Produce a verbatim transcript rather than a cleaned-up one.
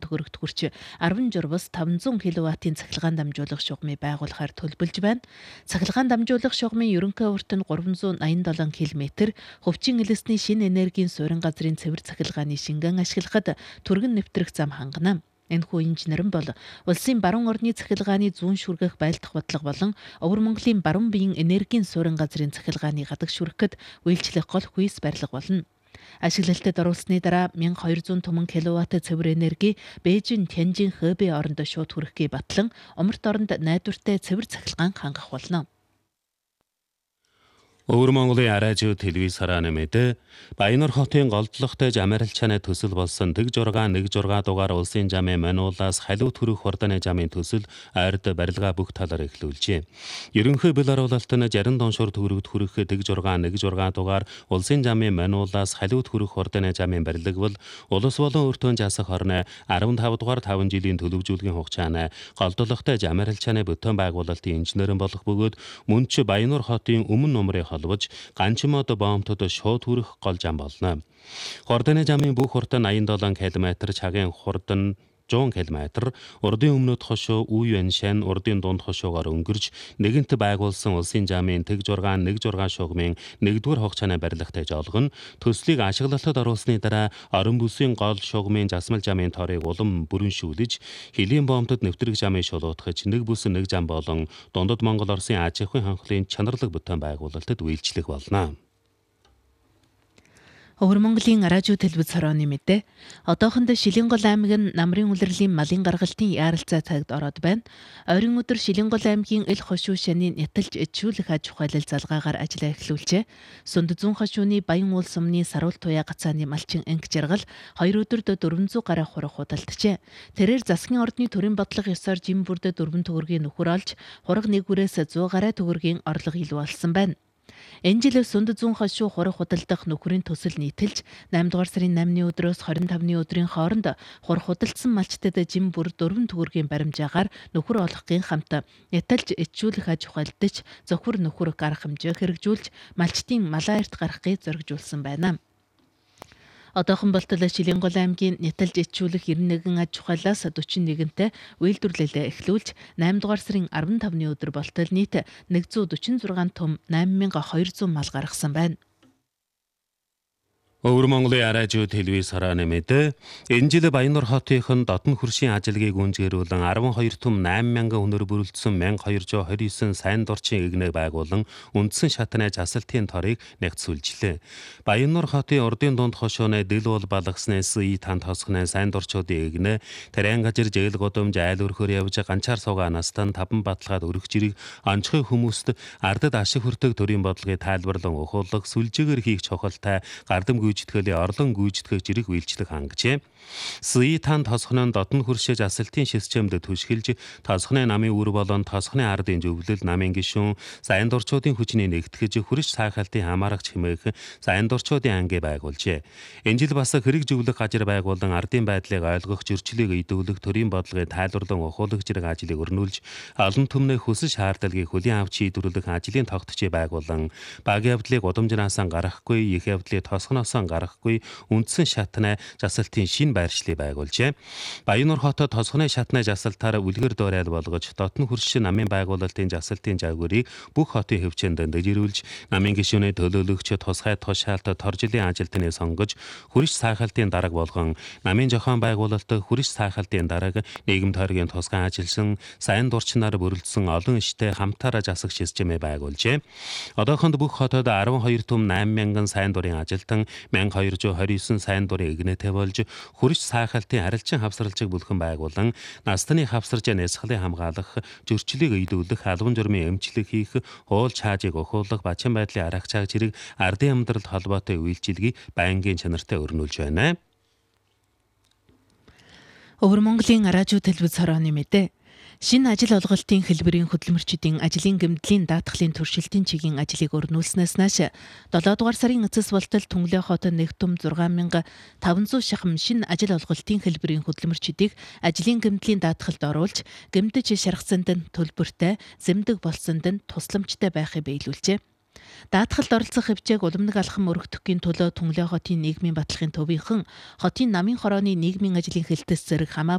төгрөгт хүрч арван журвас таван зуун киловаттын цахилгаан дамжуулах шугамыг байгуулахаар төлбөлж байна. Цахилгаан дамжуулах шугамын ерөнхий урт нь гурван зуун аян долоон километр, хөвчин элэсний шинэ энергийн суурин газрын цэвэр цахилгааны шингэн ашиглахад түргэн нэвтрэх зам хангана. Энэхүү инженерэн бол улсын баруун орны цахилгааны зүүн шүргэх байлдах бодлого болон Өвөр Монголын баруун биеийн энергийн суурин газрын цахилгааны гадаг шүргэхэд үйлчлэх гол хүйс барилга болно. Ашиглалтад оруулсны дараа мянга хоёр зуун томон киловатт цэвэр энерги Бээжин, Тянжин, Хэбэй орондоо шууд хүрэхээ батлан умард оронд найдвартай цэвэр цахилгаан хангах болно. Өвөр Монголын Аражуу телевизаараа нэмээд Баянур хотын голдлогтой Жамарилчааны төсөл болсон тэг жургаан нэг жургаа дугаар улсын жамын мануулаас халиут хүрэх хурданы жамын төсөл ойрд барилгаа бүх талаар эхлүүлжээ. Ерөнхий бэл оруулалт нь жарин доншуур төгрөгт хүрэх тэг жургаан нэг жургаа дугаар улсын жамын мануулаас халиут хүрэх хурданы жамын барилга бол улс болон өртөө жасах орны арван тав дугаар таван жилийн төлөвжүүлгийн хугацааны голдлогтой Жамарилчааны бүтээн байгуулалтын инженерэн болох бөгөөд мөн ч Баянур хотын өмнө нумрын холбож ганчмод боомтод шууд хүрэх гол жам болно. Хурданы жамын бүх хурд нь аян долоон километр, цагийн хурд нь зуун километр, урдын өмнөд хошуу Үйвэн шан урдын дунд хошуугаар өнгөрж нэгэнт байгуулсан улсын жамын тэг жургаан нэг жургаан шугамын нэгдүгээр хугацааны барилгатай жолгон төслийг ашиглалтад оруулсны дараа орон бүсийн гол шугамын засмал жамын торыг улам бүрэншүүлж хилийн боомтод нэвтрэх жамыг шулуутгаж нэг бүс нэг жам болон дундад Монгол Оросын аж ахуйн ханхлын чанарлаг бүтээн байгуулалтад үйлчлэх болно. Өвөр Монголын Аражуу телевиз хорооны мэдээ. Одоохондоо Шилэнгол аймаг нь намрын улирлын малын гаргалтын яаралцаа цагт ороод байна. Ойрын өдөр Шилэнгол аймгийн эл хошуу шаны няталж ичүүлэх аж ахуйлал залгаагаар ажиллаа эхлүүлжээ. Сүнд зүүн хошууны Баян уул сумны Саруул туяа гацааны малчин анги жаргал хоёр өдөрдө дөрвөн зуун гаруй хураг худалджээ. Тэрээр засгийн ордны төрийн бодлого ёсоор жим бүрдэ дөрвөн төгрөгийн нөхөр олж хураг нэг үрээс зуун гаруй төгрөгийн орлого илүү болсон байна. Энэ жил Сүнд зүүн хошуу хураг худалдах нөхрийн төсөл нийтэлж найман дугаар сарын намны өдрөөс хорин тавны өдрийн хооронд хураг худалдсан малчтад жим бүр дөрвөн төгрөгийн баримжаагаар нөхөр олохын хамт няталж ичүүлэх аж ахуйлдч зөвхөр нөхөр гарах хэмжээ хэрэгжүүлж малчтын малаа эрт гарахыг зоригжуулсан байна. Одоохон болтол Шилэнгол аймгийн няталж ичүүлэх девяносто нэгэн аж ахуйлаас сорок нэгэнтэй үйлдвэрлэлээ эхлүүлж найман дугаар сарын арван тавны өдөр болтол нийт нэг зуун дөрвөн зургаан том найман мянга хоёр зуун мал гаргасан байна. Өвөр Монголын Аражуу телевизаараа нэмээд энэ жил Баянур хотын дотн хөршийн ажилгийг гүнзгийрүүлэн арван хоёр том найман мянган хүнээр бүрэлдсэн мянга хоёр зуун хорин девять сайн дурчин игнэг байгуулан үндсэн шатны засалтын торыг нэгтсүүлжлээ. Баянур хотын урдын дунд хошууны дэл бол балгасны СИ танд хосхны сайн дурчуудын игнэ тэрэн гажир жээл годомж айл өрхөөр явж ганчаар суугаа настан табан баталгаад өрөх жирийг онцгой хүмүүст ардад ашиг хүртэг төрийн бодлогыг тайлбарлан ухуулах сүлжээгээр хийх чухалтай гардам гүйцэтгэлийн орлон гүйцэтгэх зэрэг үйлчлэх хангажээ. СИ танд тосхны дотн хөршиж асалтын системд түшгэлж тосхны намын үр болон тосхны ардын зөвлөл намын гишүүн сайн дурчуудын хүчний нэгтгэж хүрш сайхалтын хамаарагч хэмээх сайн дурчуудын анги байгуулжээ. Энэ жил бас хэрэг зөвлөх газар байгуулан ардын байдлыг ойлгох, зөрчлийг эдүүлэх, төрийн бодлогыг тайлбарлан ухуулах зэрэг ажлыг өрнүүлж олон түмний хүсэл шаардлагыг хүлээн авч шийдвэрлэх ажлын тогтцыг байгуулан баг явдлыг удамжнаасаа гаргахгүй, их явдлыг тосхноос гарахгүй үндсэн шатны засалтын шин байршлыг байгуулжээ. Баянур хотод тосхны шатны засалтаар үлгэр дуурайл болгож дотн хөрш намын байгуулалтын засалтын жаагүрийг бүх хотын хөвчөнд дэжирүүлж намын гишүүний төлөөлөгч тусгай тушаалт торжилын ажилтны сонгож хүрш сайхалтын дарга болгон намын зохион байгуулалт хүрш сайхалтын дарга нийгэм тойргийн тусгай ажилсан сайн дурчнаар бүрэлдсэн олон иштэй хамтаараа засах системээ байгуулжээ. Одоохонд бүх хотод арван хоёр том найман мянган сайн дурын ажилтан мянга хоёр зуун хорин девять сайн дурын игнэтэй болж хүрш сайхалтын харилцан хавсралжиг бүлхэн байгуулан настаны хавсарж нэсхлийг хамгаалах, зөрчлийг эдүүлэх, албан журмын эмчлэг хийх, уул чаажийг ухуулах, бачин байдлын аргачлаг зэрэг ардын амьдралд холбоотой үйлчилгээг байнгын чанартай өрнүүлж байна. Өвөр Монголын Аражуу телевиз хорооны мэдээ. Шинэ ажил олголтын хэлбэрийн хөдөлмөрчдийн ажлын гэмтлийн даатгалын туршилтын чигийн ажлыг өрнүүлснээс нааш долоо дугаар сарын эцэс болтол Түнглээ хотод нэг том зургаан мянга таван зуун шахам шинэ ажил олголтын хэлбэрийн хөдөлмөрчдийг ажлын гэмтлийн даатгалд оруулж гэмтэж шаргасанд нь төлбөртэй, зэмдэг болсонд нь тусламжтай байхыг биелүүлжээ. Даатгалд оролцох хэмжээг уламнаг алхам өргөдөхийн төлөө Түнглээ хотын нийгмийн баталгын төвийнхэн хотын намын хорооны нийгмийн ажлын хэлтэс зэрэг хамаа